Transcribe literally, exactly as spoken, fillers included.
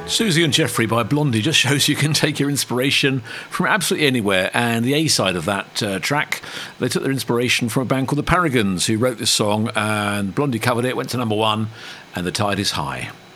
Susie and Jeffrey by Blondie just shows you can take your inspiration from absolutely anywhere. And the A side of that uh, track, they took their inspiration from a band called the Paragons, who wrote this song, and Blondie covered it, went to number one, and the tide is high.